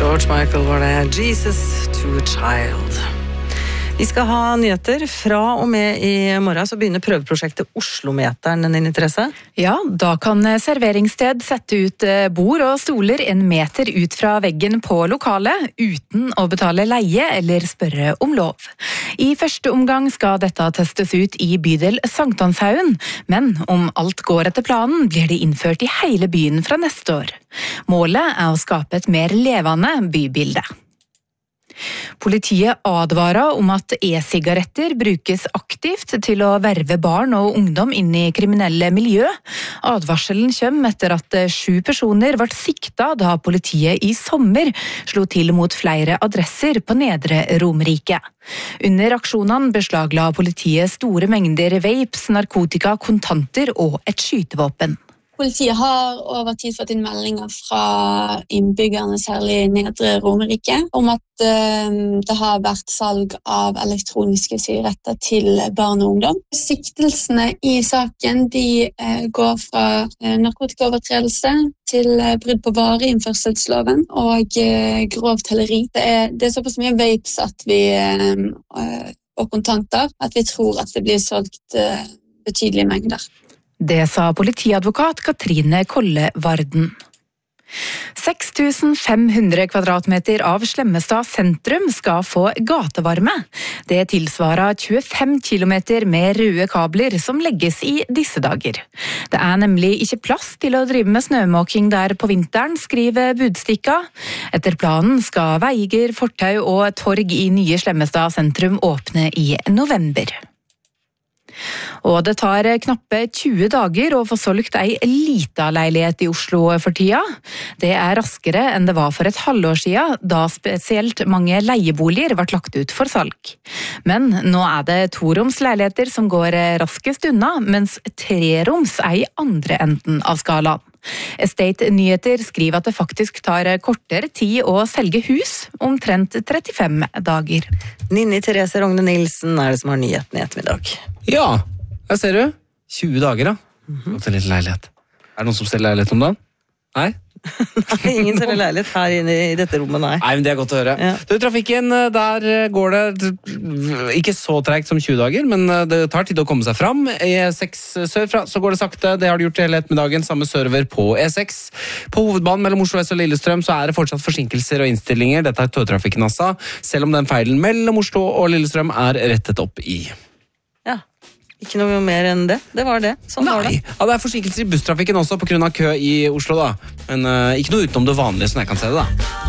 George Michael var det. Jesus to a child. Vi skal ha nyheter. Fra og med i morgen så begynner prøveprosjektet Oslometeren din interesse. Ja, da kan serveringssted sette ut bord og stoler en meter ut fra veggen på lokalet, uten å betale leie eller spørre om lov. I første omgang skal dette testes ut i bydel Sankthanshaugen, men om alt går etter planen, blir det innført i hele byen fra neste år. Målet er å skape et mer levende bybilde. Politiet advarer om at e-sigaretter brukes aktivt til å verve barn og ungdom inn i kriminelle miljø. Advarselen kommer etter at 7 personer ble sikta da politiet i sommer slo til mot flere adresser på Nedre Romerike. Under aksjonene beslagla politiet store mengder vapes, narkotika, kontanter og et skytevåpen. Politiet har over tid fått inn meldinger fra innbyggerne, særlig i Nedre Romerike, om at det har vært salg av elektroniske sigaretter til barn og ungdom. Siktelsene i saken går fra narkotikaovertredelse til brudd på vareinnførselsloven og grovt helleri. Det er såpass mye vapes og kontanter at vi tror at det blir solgt betydelige mengder. Det sa politiadvokat Katrine Kolle Varden. 6500 kvadratmeter av Slemmestad sentrum skal få gatevarme. Det tilsvarer 25 kilometer med røde kabler som legges i disse dager. Det er nemlig ikke plass til å drive med snømåking der på vinteren, skriver Budstikka. Etter planen skal veier, fortau og torg i nye Slemmestad sentrum åpne i november. Og det tar knappe 20 dager å få solgt ei lita leilighet i Oslo for tida. Det er raskere enn det var for et halvår siden, da spesielt mange leieboliger ble lagt ut for salg. Men nå er det 2-roms leiligheter som går raskest unna, mens 3-roms er i andre enden av skalaen. Estate Nyheter skriver at det faktisk tar kortere tid å selge hus, omtrent 35 dager. Ninni Therese Rogne Nilsen er det som har nyheten i ettermiddag. Ja, her ser du. 20 dager da. Til en liten leilighet. Er det noen som selger leilighet om dagen? Nei? Nei, ingen selger leilighet her inne i dette rommet, nei. Nei, men det er godt å høre. Ja. Du, trafikken, der går det ikke så tregt som 20 dager, men det tar tid å komme seg fram. E6 sørfra så går det sakte, det har det gjort hele ettermiddagen, samme server på E6. På hovedbanen mellom Oslo S og Lillestrøm så er det fortsatt forsinkelser og innstillinger. Dette er togtrafikken altså, selv om den feilen mellom Oslo og Lillestrøm er rettet opp i. Ja. Ikke noe mer enn det. Det var det. Sånn var det. Ja, det er forsinkelser i busstrafikken også på grunn av kø i Oslo da. Men ikke noe utenom det vanlige som jeg kan se det da.